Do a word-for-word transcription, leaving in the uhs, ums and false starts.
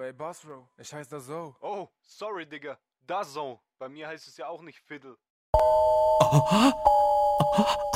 ey, Bossro, ich heiße da so. Oh, sorry, Digga. DAZN. Bei mir heißt es ja auch nicht Fiddle. Aha. Aha.